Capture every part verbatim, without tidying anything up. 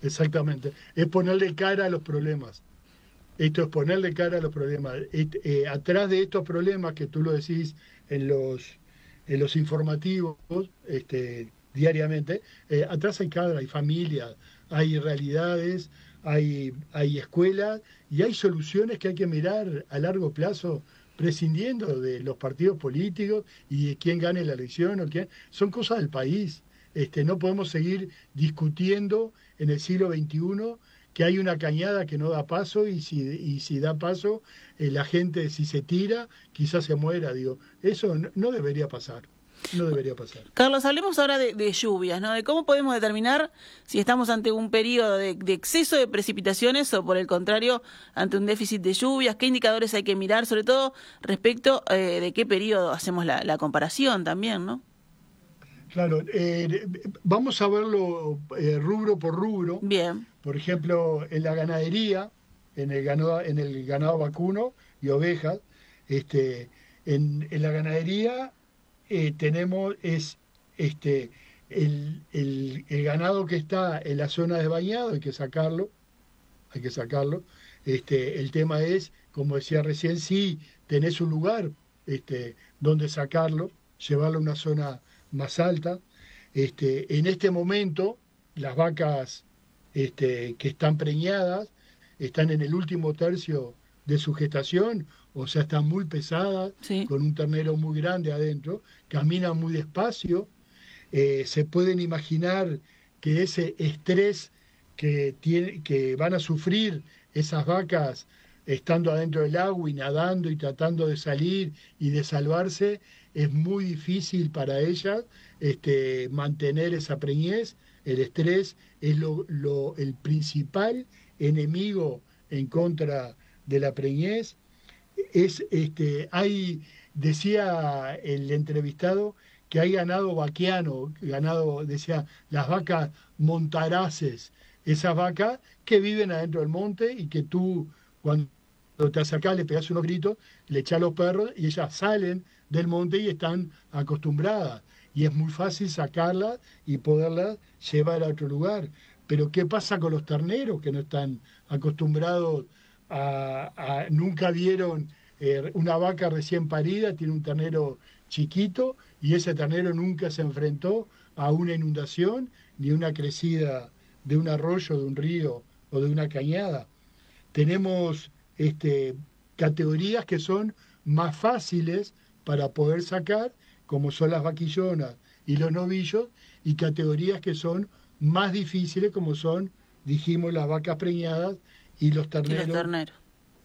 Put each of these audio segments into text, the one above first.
exactamente. Es ponerle cara a los problemas. Esto es ponerle cara a los problemas. Et- eh, atrás de estos problemas que tú lo decís en los, en los informativos este, diariamente, eh, atrás hay cadra, hay familias, hay realidades, hay, hay escuelas y hay soluciones que hay que mirar a largo plazo, prescindiendo de los partidos políticos y de quién gane la elección o quién. Son cosas del país. Este, no podemos seguir discutiendo en el siglo veintiuno que hay una cañada que no da paso y si, y si da paso, eh, la gente si se tira, quizás se muera. Digo, eso no, no debería pasar, no debería pasar. Carlos, hablemos ahora de, de lluvias, ¿no? De cómo podemos determinar si estamos ante un periodo de, de exceso de precipitaciones o, por el contrario, ante un déficit de lluvias. ¿Qué indicadores hay que mirar? Sobre todo respecto eh, de qué periodo hacemos la, la comparación también, ¿no? Claro, eh, vamos a verlo eh, rubro por rubro. Bien. Por ejemplo, en la ganadería, en el ganado, en el ganado vacuno y ovejas, este, en, en la ganadería eh, tenemos es este el, el, el ganado que está en la zona de bañado, hay que sacarlo, hay que sacarlo. Este, el tema es, como decía recién, si tenés un lugar este, donde sacarlo, llevarlo a una zona más alta. Este, en este momento, las vacas este, que están preñadas están en el último tercio de su gestación, o sea, están muy pesadas, Sí. con un ternero muy grande adentro, caminan muy despacio. Eh, se pueden imaginar que ese estrés que, tiene, que van a sufrir esas vacas estando adentro del agua y nadando y tratando de salir y de salvarse, es muy difícil para ellas este, mantener esa preñez. El estrés es lo, lo, el principal enemigo en contra de la preñez. Es, este, hay, decía el entrevistado, que hay ganado vaquiano, ganado, decía, las vacas montaraces, esas vacas que viven adentro del monte y que tú, cuando te acercás, le pegás unos gritos, le echás los perros y ellas salen del monte y están acostumbradas. Y es muy fácil sacarlas y poderlas llevar a otro lugar. Pero ¿qué pasa con los terneros que no están acostumbrados a, a nunca vieron eh, una vaca recién parida, tiene un ternero chiquito y ese ternero nunca se enfrentó a una inundación ni una crecida de un arroyo, de un río o de una cañada? Tenemos este, categorías que son más fáciles para poder sacar, como son las vaquillonas y los novillos, y categorías que son más difíciles, como son, dijimos, las vacas preñadas y los Y los terneros terneros.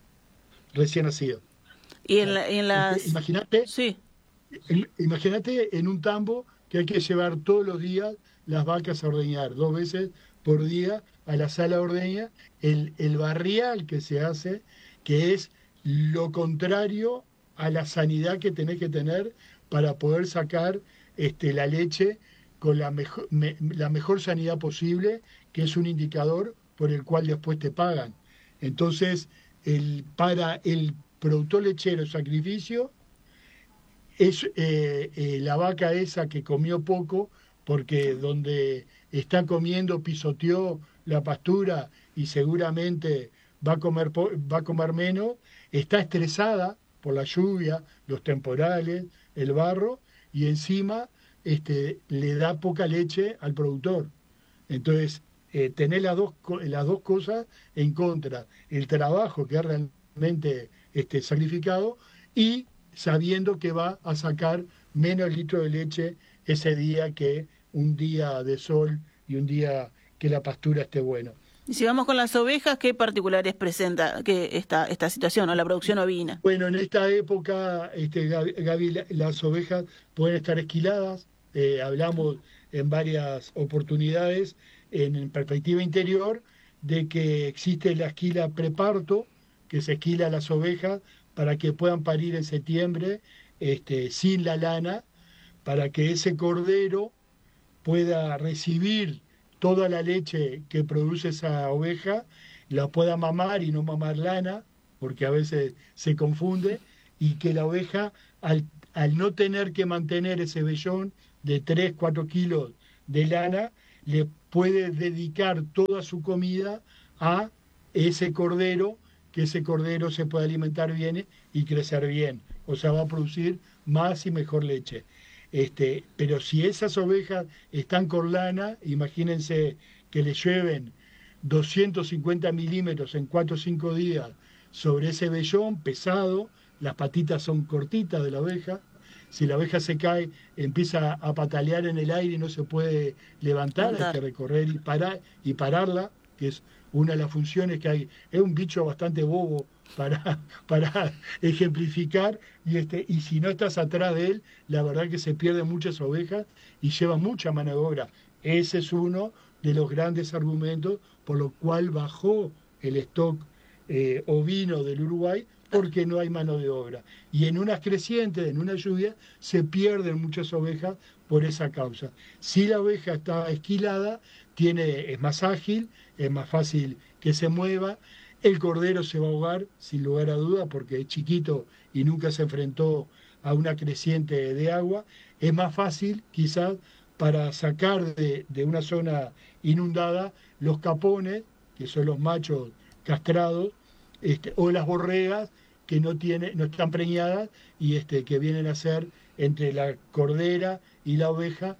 recién nacidos. Y en, Claro. la, en Este, las... imagínate, Sí. en- imagínate en un tambo que hay que llevar todos los días las vacas a ordeñar, dos veces por día a la sala de ordeña, el, el barrial que se hace, que es lo contrario a la sanidad que tenés que tener para poder sacar este, la leche con la mejor, me- la mejor sanidad posible, que es un indicador por el cual después te pagan. Entonces, el, para el productor lechero, el sacrificio es eh, eh, la vaca esa que comió poco, porque donde está comiendo pisoteó la pastura y seguramente va a comer, po- va a comer menos, está estresada por la lluvia, los temporales, el barro, y encima este, le da poca leche al productor. Entonces, eh, tener las dos, co- las dos cosas en contra, el trabajo que es realmente este, sacrificado y sabiendo que va a sacar menos litro de leche ese día que un día de sol y un día que la pastura esté buena. Y si vamos con las ovejas, ¿qué particulares presenta que esta, esta situación o la producción ovina? Bueno, en esta época, este, Gaby, Gaby, la- las ovejas pueden estar esquiladas. Eh, hablamos en varias oportunidades en perspectiva interior de que existe la esquila preparto, que se esquila a las ovejas para que puedan parir en septiembre este, sin la lana, para que ese cordero pueda recibir toda la leche que produce esa oveja, la pueda mamar y no mamar lana, porque a veces se confunde, y que la oveja, al, al no tener que mantener ese vellón de tres cuatro kilos de lana, le puede dedicar toda su comida a ese cordero, que ese cordero se pueda alimentar bien y crecer bien, o sea, va a producir más y mejor leche. Este, pero si esas ovejas están con lana, imagínense que le llueven doscientos cincuenta milímetros en cuatro o cinco días sobre ese vellón pesado, las patitas son cortitas de la oveja, si la oveja se cae, empieza a patalear en el aire y no se puede levantar, hay que recorrer y parar y pararla, que es una de las funciones que hay. Es un bicho bastante bobo para, para ejemplificar, y, este, y si no estás atrás de él, la verdad que se pierden muchas ovejas y lleva mucha mano de obra. Ese es uno de los grandes argumentos por lo cual bajó el stock eh, ovino del Uruguay, porque no hay mano de obra. Y en unas crecientes, en una lluvia, se pierden muchas ovejas por esa causa. Si la oveja está esquilada, tiene, es más ágil, es más fácil que se mueva. El cordero se va a ahogar, sin lugar a duda, porque es chiquito y nunca se enfrentó a una creciente de agua. Es más fácil, quizás, para sacar de, de una zona inundada los capones, que son los machos castrados, Este, o las borregas que no tiene, no están preñadas y este, que vienen a ser entre la cordera y la oveja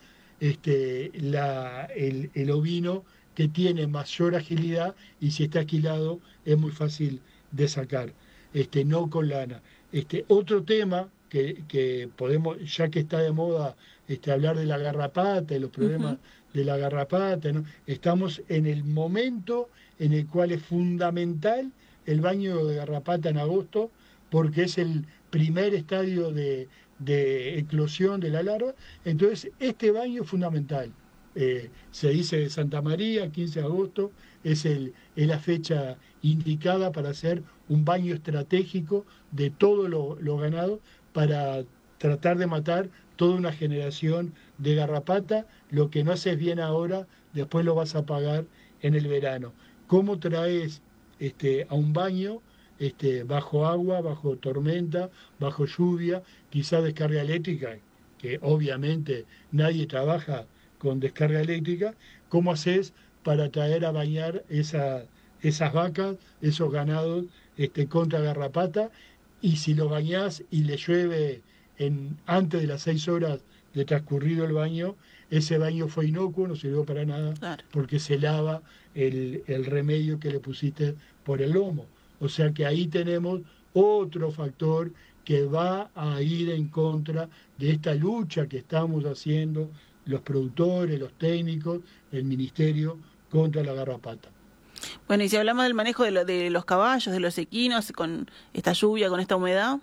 este, la, el, el ovino que tiene mayor agilidad, y si está esquilado es muy fácil de sacar, este, no con lana. Este, otro tema que, que podemos, ya que está de moda este, hablar de la garrapata y los problemas uh-huh. de la garrapata, ¿no? Estamos en el momento en el cual es fundamental el baño de garrapata en agosto, porque es el primer estadio de, de eclosión de la larva. Entonces, este baño es fundamental. Eh, se dice de Santa María, quince de agosto, es, el, es la fecha indicada para hacer un baño estratégico de todos los lo ganados, para tratar de matar toda una generación de garrapata. Lo que no haces bien ahora, después lo vas a pagar en el verano. ¿Cómo traes Este, a un baño este, bajo agua, bajo tormenta, bajo lluvia, quizá descarga eléctrica, que obviamente nadie trabaja con descarga eléctrica? ¿Cómo haces para traer a bañar esa, esas vacas, esos ganados este, contra garrapata? Y si lo bañás y le llueve en, antes de las seis horas de transcurrido el baño, ese baño fue inocuo, no sirvió para nada, claro, porque se lava el, el remedio que le pusiste por el lomo. O sea que ahí tenemos otro factor que va a ir en contra de esta lucha que estamos haciendo los productores, los técnicos, el ministerio contra la garrapata. Bueno, y si hablamos del manejo de, lo, de los caballos, de los equinos, con esta lluvia, con esta humedad.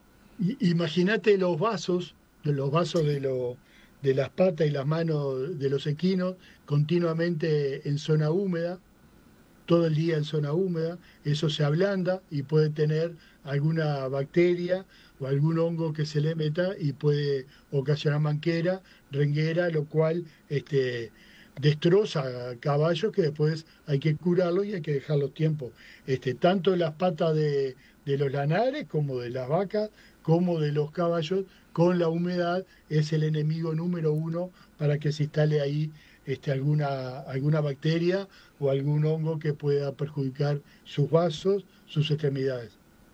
Imagínate los vasos, los vasos de los de las patas y las manos de los equinos continuamente en zona húmeda, todo el día en zona húmeda, eso se ablanda y puede tener alguna bacteria o algún hongo que se le meta y puede ocasionar manquera, renguera, lo cual este, destroza caballos que después hay que curarlos y hay que dejarlos tiempo. Este, tanto las patas de, de los lanares como de las vacas, como de los caballos, con la humedad es el enemigo número uno para que se instale ahí este, alguna, alguna bacteria o algún hongo que pueda perjudicar sus vasos, sus extremidades.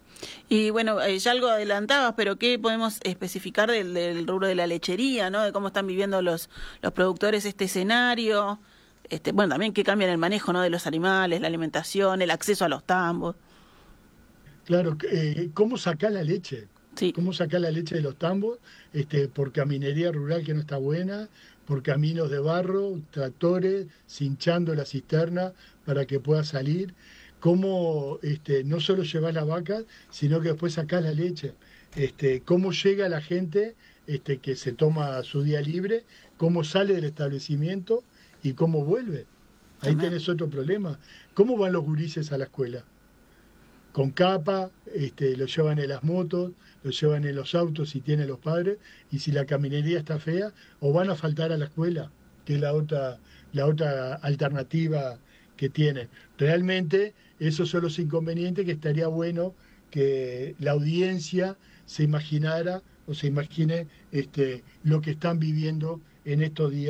Y bueno, eh, ya algo adelantabas, pero ¿qué podemos especificar del, del rubro de la lechería, ¿no? De cómo están viviendo los, los productores este escenario. Este, bueno, también qué cambian el manejo, ¿no? De los animales, la alimentación, el acceso a los tambos. Claro, eh, ¿cómo sacar la leche? Sí. ¿Cómo sacar la leche de los tambos? Este, por caminería rural que no está buena, por caminos de barro, tractores, cinchando la cisterna para que pueda salir. ¿Cómo este, no solo llevar las vacas, sino que después sacar la leche? Este, ¿Cómo llega la gente este, que se toma su día libre? ¿Cómo sale del establecimiento y cómo vuelve? Ahí Amén. Tenés otro problema. ¿Cómo van los gurises a la escuela? Con capa, este, lo llevan en las motos, lo llevan en los autos si tienen los padres, y si la caminería está fea, o van a faltar a la escuela, que es la otra, la otra alternativa que tienen. Realmente esos son los inconvenientes que estaría bueno que la audiencia se imaginara o se imagine este, lo que están viviendo en estos días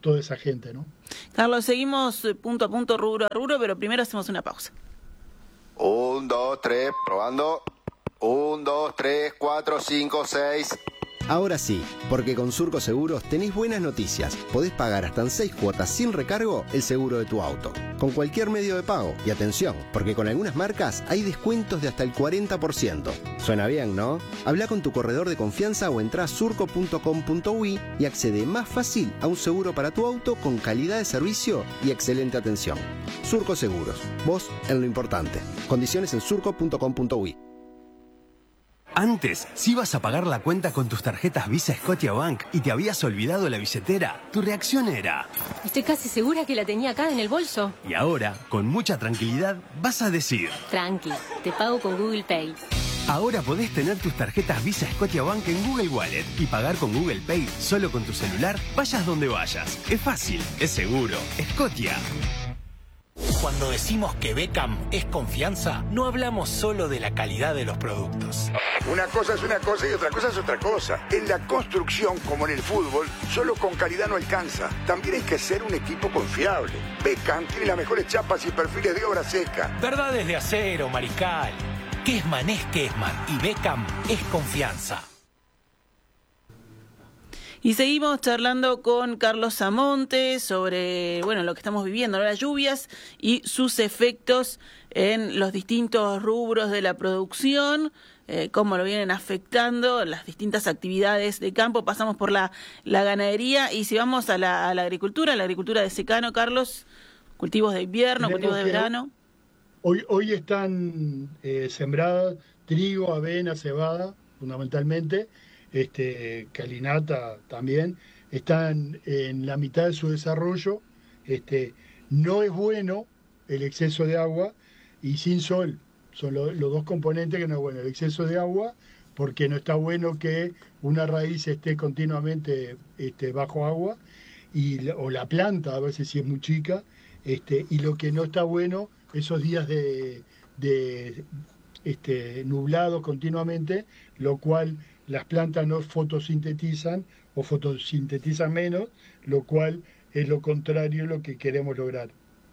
toda esa gente, ¿no? Carlos, seguimos punto a punto, rubro a rubro, pero primero hacemos una pausa. Un, dos, tres, probando. Un, dos, tres, cuatro, cinco, seis. Ahora sí, porque con Surco Seguros tenés buenas noticias. Podés pagar hasta en seis cuotas sin recargo el seguro de tu auto, con cualquier medio de pago. Y atención, porque con algunas marcas hay descuentos de hasta el cuarenta por ciento. Suena bien, ¿no? Habla con tu corredor de confianza o entrá a surco punto com punto uy y accede más fácil a un seguro para tu auto con calidad de servicio y excelente atención. Surco Seguros, vos en lo importante. Condiciones en surco punto com punto uy. Antes, si ibas a pagar la cuenta con tus tarjetas Visa Scotiabank y te habías olvidado la billetera, tu reacción era: estoy casi segura que la tenía acá en el bolso. Y ahora, con mucha tranquilidad, vas a decir: tranqui, te pago con Google Pay. Ahora podés tener tus tarjetas Visa Scotiabank en Google Wallet y pagar con Google Pay solo con tu celular, vayas donde vayas. Es fácil, es seguro. Scotia. Cuando decimos que Beckham es confianza, no hablamos solo de la calidad de los productos. Una cosa es una cosa y otra cosa es otra cosa. En la construcción, como en el fútbol, solo con calidad no alcanza. También hay que ser un equipo confiable. Beckham tiene las mejores chapas y perfiles de obra seca. Verdades de acero, Mariscal. Kessman es Kessman y Beckham es confianza. Y seguimos charlando con Carlos Zamonte sobre, bueno, lo que estamos viviendo, ¿no? Las lluvias y sus efectos en los distintos rubros de la producción, eh, cómo lo vienen afectando las distintas actividades de campo. Pasamos por la, la ganadería y si vamos a la, a la agricultura, la agricultura de secano, Carlos, cultivos de invierno, Tenemos cultivos de que, verano. Hoy, hoy están eh, sembradas trigo, avena, cebada, fundamentalmente. Este, calinata también, están en la mitad de su desarrollo. Este, no es bueno el exceso de agua y sin sol, son lo, los dos componentes que no es bueno. El exceso de agua, porque no está bueno que una raíz esté continuamente este, bajo agua, y, o la planta, a veces si es muy chica, este, y lo que no está bueno, esos días de, de este, nublados continuamente, lo cual las plantas no fotosintetizan o fotosintetizan menos, lo cual es lo contrario a lo que queremos lograr.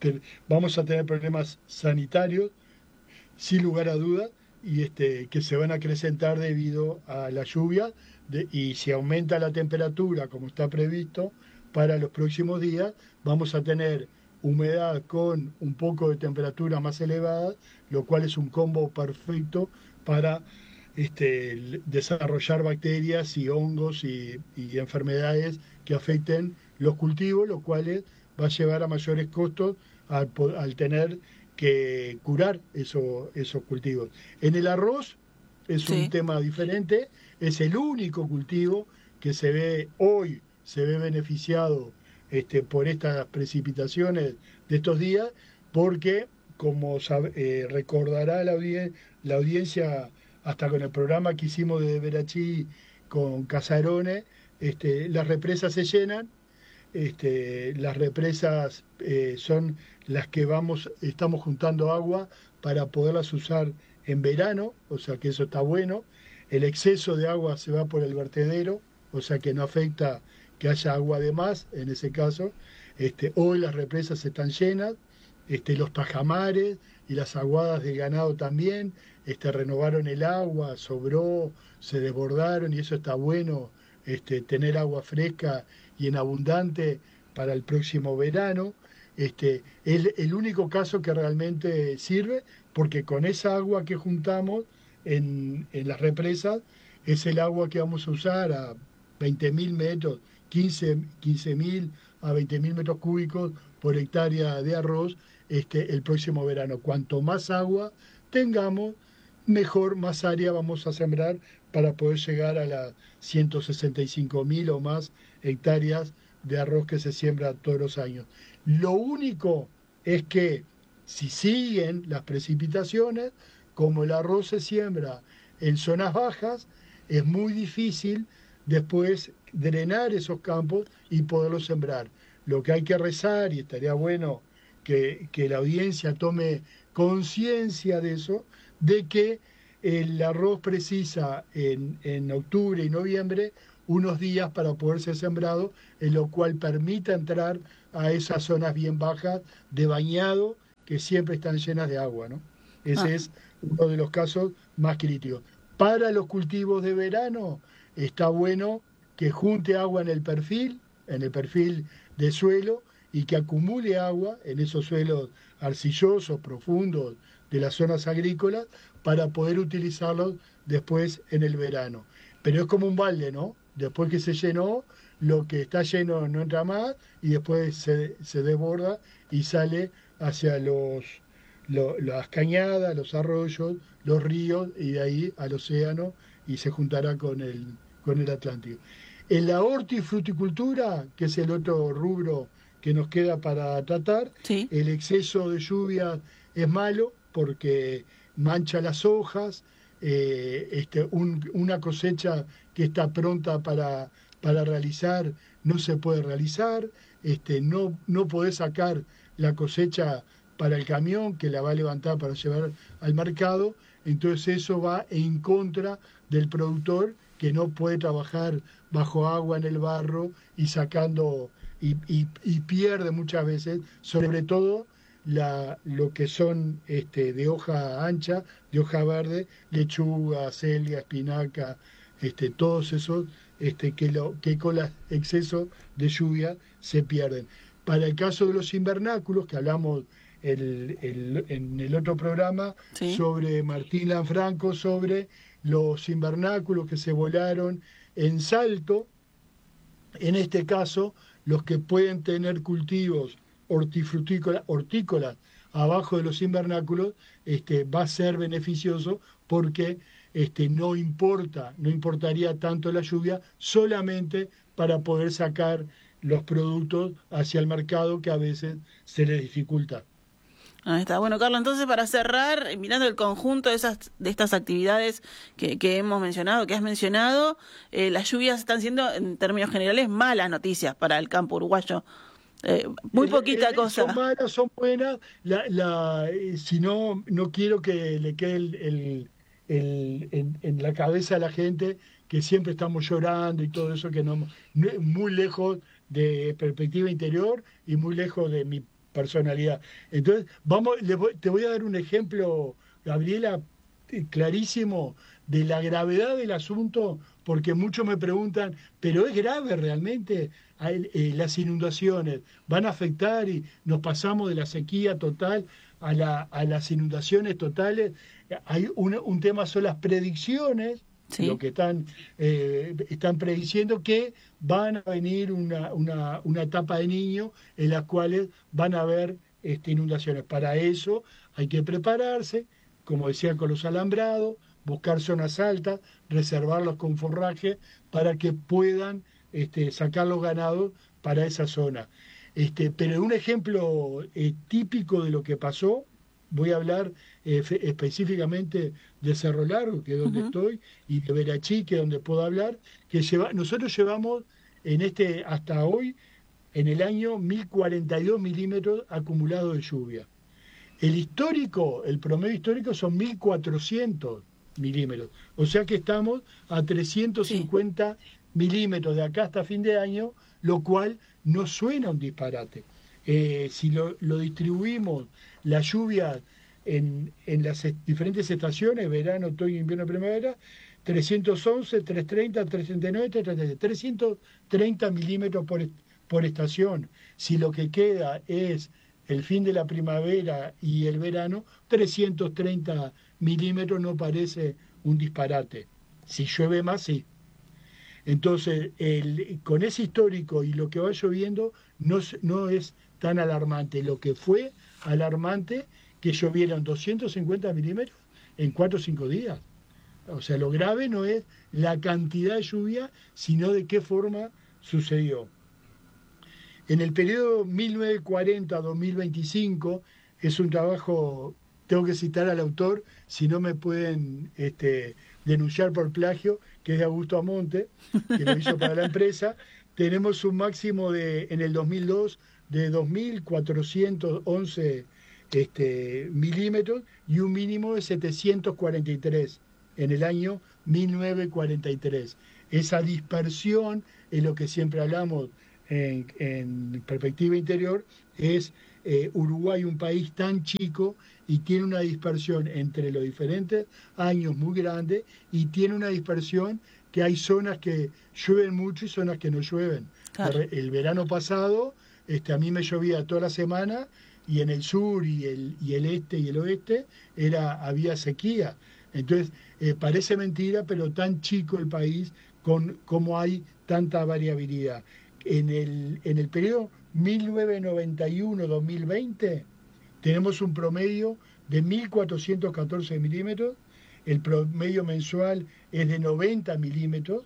Vamos a tener problemas sanitarios, sin lugar a dudas, y este, que se van a acrecentar debido a la lluvia, de, y si aumenta la temperatura, como está previsto, para los próximos días, vamos a tener humedad con un poco de temperatura más elevada, lo cual es un combo perfecto para Este, desarrollar bacterias y hongos y, y enfermedades que afecten los cultivos, lo cual va a llevar a mayores costos al, al tener que curar eso, esos cultivos. En el arroz es sí. un tema diferente, es el único cultivo que se ve hoy, se ve beneficiado este, por estas precipitaciones de estos días, porque como sabe, eh, recordará la, audien la audiencia, hasta con el programa que hicimos de Verachí con Casarones, este, las represas se llenan, este, las represas eh, son las que vamos, estamos juntando agua para poderlas usar en verano, o sea que eso está bueno. El exceso de agua se va por el vertedero, o sea que no afecta que haya agua de más en ese caso. Este, hoy las represas están llenas, este, los tajamares y las aguadas del ganado también, este, renovaron el agua, sobró, se desbordaron y eso está bueno, este, tener agua fresca y en abundante para el próximo verano. Este, es el único caso que realmente sirve, porque con esa agua que juntamos en, en las represas es el agua que vamos a usar a veinte mil metros, quince mil a veinte mil metros cúbicos por hectárea de arroz este, el próximo verano. Cuanto más agua tengamos, mejor, más área vamos a sembrar para poder llegar a las ciento sesenta y cinco mil o más hectáreas de arroz que se siembra todos los años. Lo único es que si siguen las precipitaciones, como el arroz se siembra en zonas bajas, es muy difícil después drenar esos campos y poderlos sembrar. Lo que hay que rezar, y estaría bueno que, que la audiencia tome conciencia de eso, de que el arroz precisa en, en octubre y noviembre unos días para poder ser sembrado, en lo cual permite entrar a esas zonas bien bajas de bañado que siempre están llenas de agua, ¿no? Ese ah. es uno de los casos más críticos. Para los cultivos de verano está bueno que junte agua en el perfil, en el perfil de suelo, y que acumule agua en esos suelos arcillosos, profundos, de las zonas agrícolas, para poder utilizarlos después en el verano. Pero es como un balde, ¿no? Después que se llenó, lo que está lleno no entra más y después se, se desborda y sale hacia los, lo, las cañadas, los arroyos, los ríos y de ahí al océano y se juntará con el, con el Atlántico. En la hortifruticultura, que es el otro rubro que nos queda para tratar, sí. El exceso de lluvia es malo porque mancha las hojas, eh, este, un, una cosecha que está pronta para, para realizar no se puede realizar, este, no, no podés sacar la cosecha para el camión que la va a levantar para llevar al mercado, entonces eso va en contra del productor que no puede trabajar bajo agua en el barro y sacando y, y, y pierde muchas veces, sobre todo la, lo que son este, de hoja ancha, de hoja verde, lechuga, acelga, espinaca, este, todos esos este, que, lo, que con el exceso de lluvia se pierden. Para el caso de los invernáculos, que hablamos el, el, en el otro programa, ¿sí? Sobre Martín Lanfranco, sobre los invernáculos que se volaron en Salto, en este caso, los que pueden tener cultivos hortifrutícolas, hortícolas abajo de los invernáculos, este, va a ser beneficioso porque este, no importa, no importaría tanto la lluvia, solamente para poder sacar los productos hacia el mercado que a veces se les dificulta. Ahí está. Bueno, Carlos, entonces para cerrar, mirando el conjunto de esas de estas actividades que, que hemos mencionado, que has mencionado, eh, las lluvias están siendo, en términos generales, malas noticias para el campo uruguayo. Eh, muy poquita eh, cosa. Son malas, son buenas. La, la, eh, si no, no quiero que le quede el, el, el, en, en la cabeza a la gente que siempre estamos llorando y todo eso, que no, no muy lejos de perspectiva interior y muy lejos de mi personalidad. Entonces, vamos, le voy, te voy a dar un ejemplo, Gabriela, clarísimo de la gravedad del asunto, porque muchos me preguntan, ¿pero es grave realmente? Eh, las inundaciones van a afectar y nos pasamos de la sequía total a, la, a las inundaciones totales. Hay un, un tema, son las predicciones, sí. Lo que están, eh, están prediciendo que van a venir una, una, una etapa de niño en las cuales van a haber este, inundaciones. Para eso hay que prepararse, como decía, con los alambrados, buscar zonas altas, reservarlos con forraje para que puedan este, sacar los ganados para esa zona. Este, pero un ejemplo eh, típico de lo que pasó, voy a hablar eh, fe, específicamente de Cerro Largo, que es donde uh-huh. estoy, y de Verachí, que es donde puedo hablar, que lleva, nosotros llevamos en este hasta hoy, en el año, mil cuarenta y dos milímetros acumulados de lluvia. El histórico, el promedio histórico son mil cuatrocientos milímetros, o sea que estamos a trescientos cincuenta sí. milímetros de acá hasta fin de año, lo cual no suena un disparate. Eh, si lo, lo distribuimos, la lluvia en, en las diferentes estaciones, verano, otoño, invierno, primavera, trescientos once, trescientos treinta, trescientos treinta y nueve, trescientos treinta, trescientos treinta milímetros por, por estación. Si lo que queda es el fin de la primavera y el verano, trescientos treinta milímetros no parece un disparate. Si llueve más, sí. Entonces, el, con ese histórico y lo que va lloviendo, no, no es tan alarmante. Lo que fue alarmante, que llovieron doscientos cincuenta milímetros en cuatro o cinco días. O sea, lo grave no es la cantidad de lluvia, sino de qué forma sucedió. En el periodo mil novecientos cuarenta a dos mil veinticinco, es un trabajo, tengo que citar al autor, si no me pueden este, denunciar por plagio, que es de Augusto Amonte, que lo hizo para la empresa. Tenemos un máximo de, en el dos mil dos de dos mil cuatrocientos once este, milímetros y un mínimo de setecientos cuarenta y tres en el año mil novecientos cuarenta y tres. esa dispersión es lo que siempre hablamos en, en perspectiva interior, es eh, Uruguay un país tan chico y tiene una dispersión entre los diferentes años muy grande y tiene una dispersión que hay zonas que llueven mucho y zonas que no llueven. Claro. El verano pasado este, a mí me llovía toda la semana y en el sur y el, y el este y el oeste era, había sequía. Entonces, eh, parece mentira, pero tan chico el país con como hay tanta variabilidad. En el, en el periodo mil novecientos noventa y uno a dos mil veinte tenemos un promedio de mil cuatrocientos catorce milímetros, el promedio mensual es de noventa milímetros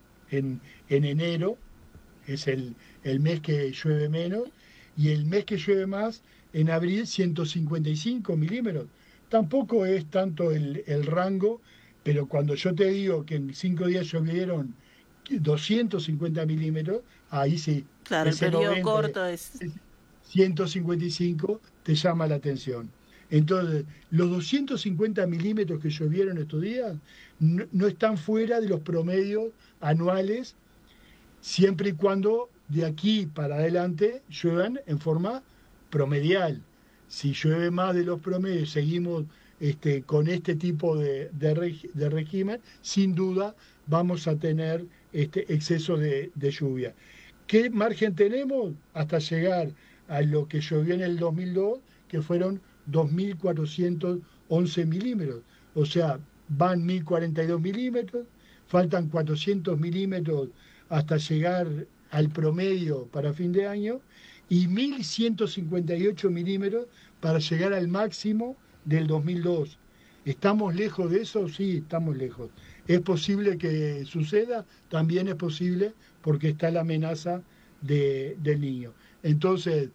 en, en enero, es el, el mes que llueve menos, y el mes que llueve más, en abril, ciento cincuenta y cinco milímetros. Tampoco es tanto el, el rango, pero cuando yo te digo que en cinco días llovieron doscientos cincuenta milímetros, ahí sí. Claro, el periodo corto es... ciento cincuenta y cinco te llama la atención. Entonces, los doscientos cincuenta milímetros que llovieron estos días no, no están fuera de los promedios anuales, siempre y cuando de aquí para adelante lluevan en forma promedial. Si llueve más de los promedios, seguimos este, con este tipo de, de, reg, de régimen, sin duda vamos a tener este exceso de, de lluvia. ¿Qué margen tenemos? Hasta llegar a lo que llovió en el dos mil dos, que fueron dos mil cuatrocientos once milímetros. O sea, van mil cuarenta y dos milímetros, faltan cuatrocientos milímetros hasta llegar al promedio para fin de año, y mil ciento cincuenta y ocho milímetros para llegar al máximo del dos mil dos. ¿Estamos lejos de eso? Sí, estamos lejos. ¿Es posible que suceda? También es posible, porque está la amenaza de, del Niño. Entonces,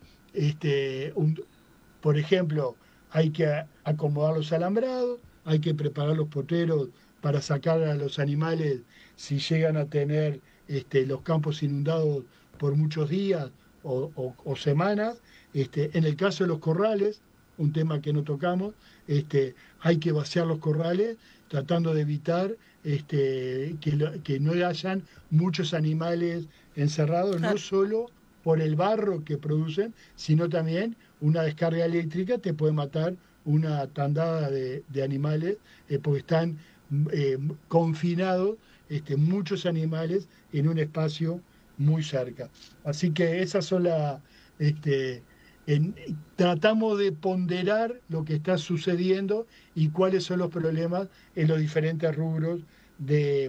este, un, por ejemplo, hay que acomodar los alambrados, hay que preparar los potreros para sacar a los animales si llegan a tener este, los campos inundados por muchos días o, o, o semanas. Este, en el caso de los corrales, un tema que no tocamos, este, hay que vaciar los corrales tratando de evitar este, que, lo, que no hayan muchos animales encerrados, claro. No solo por el barro que producen, sino también una descarga eléctrica te puede matar una tandada de, de animales, eh, porque están eh, confinados este, muchos animales en un espacio muy cerca. Así que esas son las... Este, en, tratamos de ponderar lo que está sucediendo y cuáles son los problemas en los diferentes rubros de,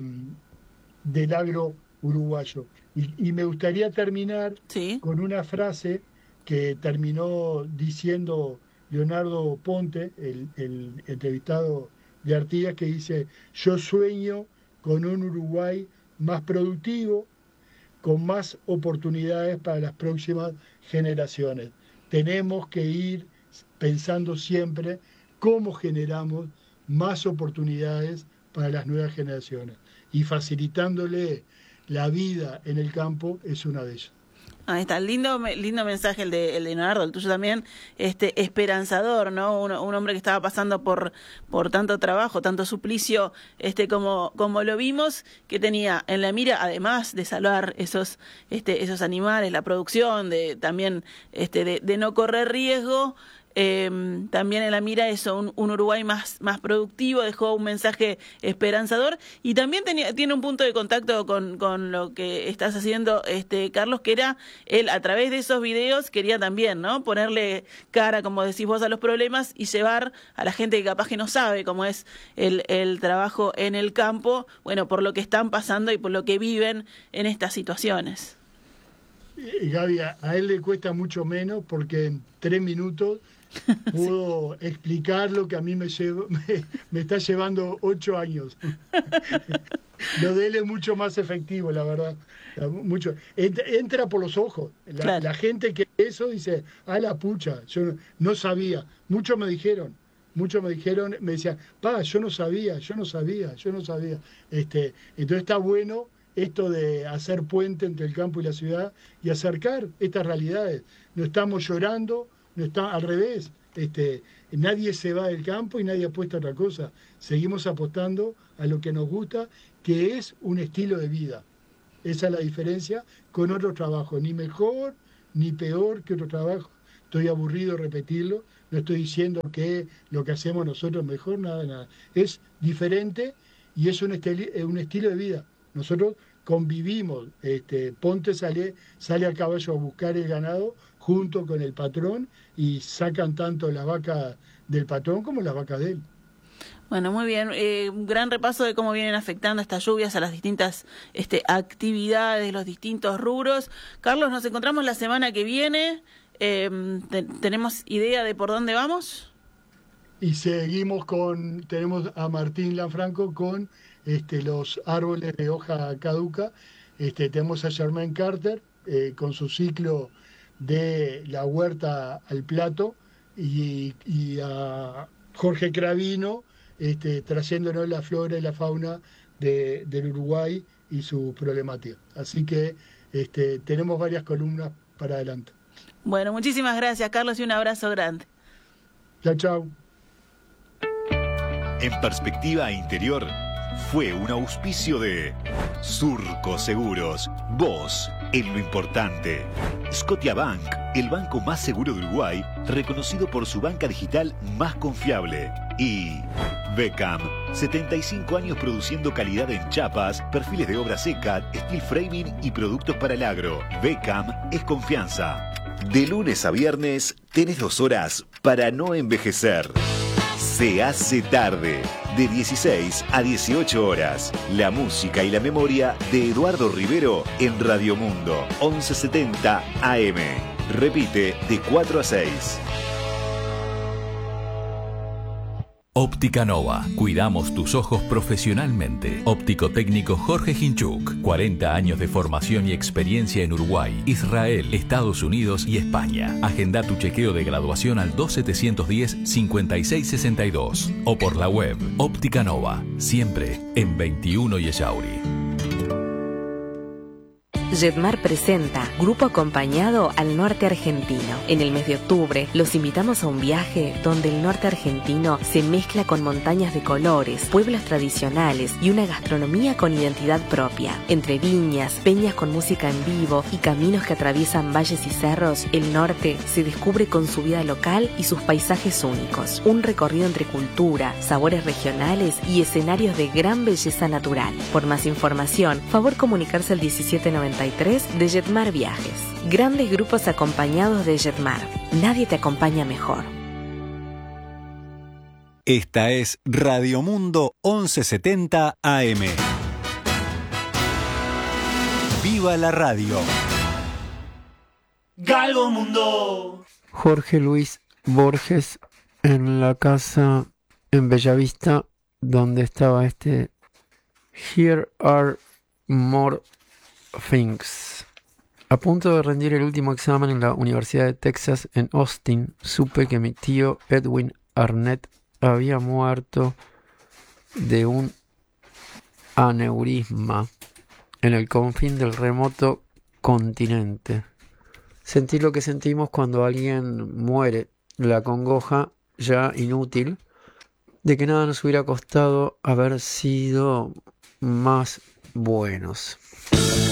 del agro uruguayo. Y, y me gustaría terminar ¿Sí? con una frase que terminó diciendo Leonardo Ponte, el, el entrevistado de Artigas, que dice: yo sueño con un Uruguay más productivo, con más oportunidades para las próximas generaciones. Tenemos que ir pensando siempre cómo generamos más oportunidades para las nuevas generaciones, y facilitándole la vida en el campo es una de ellas. Ahí está, lindo, lindo mensaje el de, el de Leonardo, el tuyo también, este, esperanzador, ¿no? Un, un hombre que estaba pasando por, por tanto trabajo, tanto suplicio, este, como, como lo vimos, que tenía en la mira, además de salvar esos, este, esos animales, la producción, de, también, este, de, de no correr riesgo. Eh, también en la mira eso, un, un Uruguay más, más productivo, dejó un mensaje esperanzador, y también tenía, tiene un punto de contacto con, con lo que estás haciendo, este Carlos, que era él a través de esos videos quería también, ¿no?, ponerle cara, como decís vos, a los problemas y llevar a la gente que capaz que no sabe cómo es el, el trabajo en el campo, bueno, por lo que están pasando y por lo que viven en estas situaciones. Gaby, a él le cuesta mucho menos, porque en tres minutos puedo sí. explicar lo que a mí me, llevo, me, me está llevando ocho años. Lo de él es mucho más efectivo, la verdad. Mucho. Entra, entra por los ojos. La, claro. la gente que eso dice, a la pucha, yo no, no sabía. Muchos me dijeron, muchos me dijeron, me decían, pa, yo no sabía, yo no sabía, yo no sabía. Este, entonces está bueno esto de hacer puente entre el campo y la ciudad y acercar estas realidades. No estamos llorando, no está al revés, este, nadie se va del campo y nadie apuesta a otra cosa. Seguimos apostando a lo que nos gusta, que es un estilo de vida. Esa es la diferencia con otro trabajo, ni mejor ni peor que otro trabajo. Estoy aburrido de repetirlo, no estoy diciendo que lo que hacemos nosotros mejor, nada, nada. Es diferente y es un, estili, un estilo de vida. Nosotros convivimos, este, Ponte sale, sale a caballo a buscar el ganado junto con el patrón y sacan tanto las vacas del patrón como las vacas de él. Bueno, muy bien. Eh, un gran repaso de cómo vienen afectando estas lluvias a las distintas este, actividades, los distintos rubros. Carlos, nos encontramos la semana que viene. Eh, te, ¿Tenemos idea de por dónde vamos? Y seguimos con, tenemos a Martín Lanfranco con este, los árboles de hoja caduca. Este, tenemos a Germain Carter eh, con su ciclo de la huerta al plato y, y a Jorge Cravino este, trayéndonos la flora y la fauna de, del Uruguay y su problemática. Así que este, tenemos varias columnas para adelante. Bueno, muchísimas gracias, Carlos, y un abrazo grande. Chao, chao. En Perspectiva Interior fue un auspicio de Surco Seguros, vos en lo importante. Scotiabank, el banco más seguro de Uruguay, reconocido por su banca digital más confiable. Y Beckham, setenta y cinco años produciendo calidad en chapas, perfiles de obra seca, steel framing y productos para el agro. Beckham es confianza. De lunes a viernes tenés dos horas para no envejecer. Se hace tarde, de dieciséis a dieciocho horas. La música y la memoria de Eduardo Rivero en Radio Mundo, once setenta A M. Repite de cuatro a seis. Óptica Nova. Cuidamos tus ojos profesionalmente. Óptico técnico Jorge Hinchuk. cuarenta años de formación y experiencia en Uruguay, Israel, Estados Unidos y España. Agenda tu chequeo de graduación al dos setecientos diez, cincuenta y seis sesenta y dos o por la web. Óptica Nova. Siempre en veintiuno y Echauri. Jetmar presenta Grupo Acompañado al Norte Argentino. En el mes de octubre los invitamos a un viaje donde el norte argentino se mezcla con montañas de colores, pueblos tradicionales y una gastronomía con identidad propia. Entre viñas, peñas con música en vivo y caminos que atraviesan valles y cerros, el norte se descubre con su vida local y sus paisajes únicos. Un recorrido entre cultura, sabores regionales y escenarios de gran belleza natural. Por más información, favor comunicarse al diecisiete noventa y tres de Jetmar Viajes. Grandes grupos acompañados de Jetmar. Nadie te acompaña mejor. Esta es Radio Mundo once setenta A M. ¡Viva la radio! Galgo Mundo. Jorge Luis Borges en la casa en Bellavista donde estaba este Here Are More Things. A punto de rendir el último examen en la Universidad de Texas en Austin, supe que mi tío Edwin Arnett había muerto de un aneurisma en el confín del remoto continente. Sentí lo que sentimos cuando alguien muere, la congoja ya inútil de que nada nos hubiera costado haber sido más buenos.